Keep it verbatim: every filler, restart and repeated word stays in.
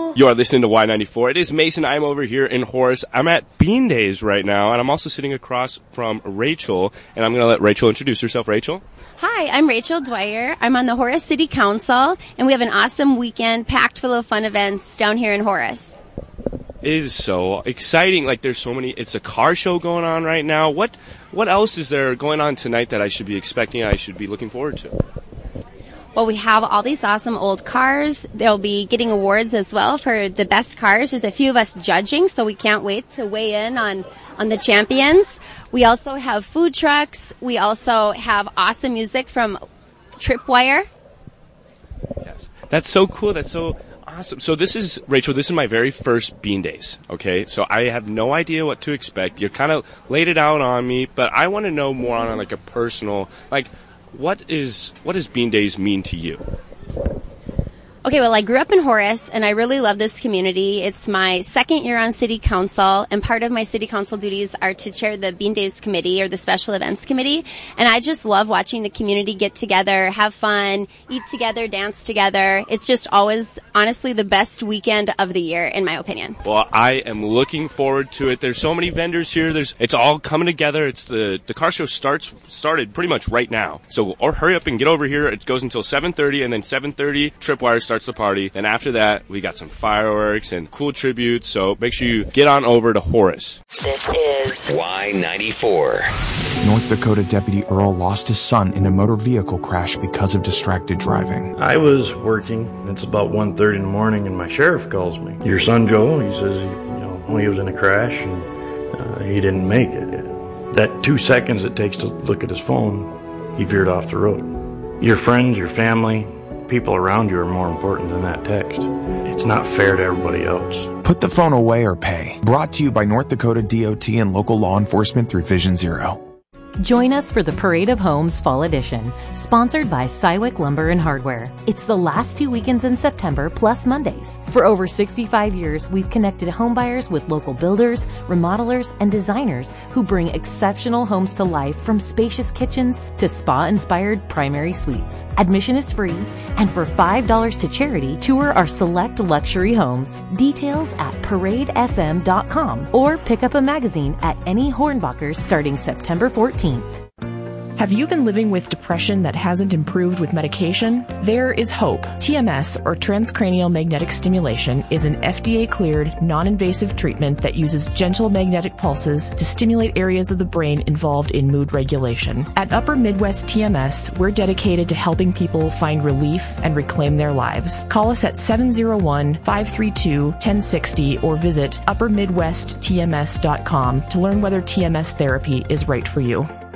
You are listening to Y ninety-four. It is Mason. I'm over here in Horace. I'm at Bean Days right now, and I'm also sitting across from Rachel, and I'm going to let Rachel introduce herself. Rachel? Hi, I'm Rachel Dwyer. I'm on the Horace City Council, and we have an awesome weekend packed full of fun events down here in Horace. It is so exciting. Like, there's so many. It's a car show going on right now. What what else is there going on tonight that I should be expecting, I should be looking forward to? Well, we have all these awesome old cars. They'll be getting awards as well for the best cars. There's a few of us judging, so we can't wait to weigh in on, on the champions. We also have food trucks. We also have awesome music from Tripwire. Yes. That's so cool. That's so awesome. So this is, Rachel, this is my very first Bean Days, okay? So I have no idea what to expect. You kind of laid it out on me, but I want to know more on like a personal, like, What is what does Bean Days mean to you? Okay, well, I grew up in Horace, and I really love this community. It's my second year on City Council, and part of my City Council duties are to chair the Bean Days Committee, or the Special Events Committee, and I just love watching the community get together, have fun, eat together, dance together. It's just always, honestly, the best weekend of the year, in my opinion. Well, I am looking forward to it. There's so many vendors here. There's It's all coming together. It's the, the car show starts started pretty much right now. So or hurry up and get over here. It goes until seven thirty, and then seven thirty, Tripwire starts the party. And after that, we got some fireworks and cool tributes. So make sure you get on over to Horace. This is Y ninety-four. North Dakota Deputy Earl lost his son in a motor vehicle crash because of distracted driving. I was working. It's about one thirty in the morning, and my sheriff calls me. Your son Joe, he says, you know, he was in a crash and uh, he didn't make it. That two seconds it takes to look at his phone, he veered off the road. Your friends, your family, people around you are more important than that text. It's not fair to everybody else. Put the phone away or pay. Brought to you by North Dakota D O T and local law enforcement through Vision Zero. Join us for the Parade of Homes Fall Edition, sponsored by Cywick Lumber and Hardware. It's the last two weekends in September, plus Mondays. For over sixty-five years, we've connected homebuyers with local builders, remodelers, and designers who bring exceptional homes to life, from spacious kitchens to spa-inspired primary suites. Admission is free, and for five dollars to charity, tour our select luxury homes. Details at parade f m dot com or pick up a magazine at any Hornbachers starting September fourteenth. Have you been living with depression that hasn't improved with medication? There is hope. T M S, or transcranial magnetic stimulation, is an F D A-cleared, non-invasive treatment that uses gentle magnetic pulses to stimulate areas of the brain involved in mood regulation. At Upper Midwest T M S, we're dedicated to helping people find relief and reclaim their lives. Call us at seven oh one, five three two, one oh six oh or visit upper midwest t m s dot com to learn whether T M S therapy is right for you.